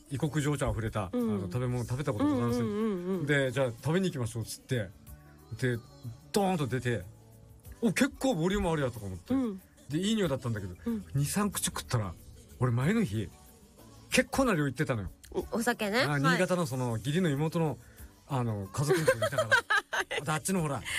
異国情緒あふれた、食べ物食べたことございません。でじゃあ食べに行きましょうっつって、でドーンと出て、結構ボリュームあるやとか思って、でいい匂いだったんだけど、23口食ったら俺前の日結構な量いってたのよ。 お酒ね。 新潟のその義理の妹の家族の人がいたからあっちのほら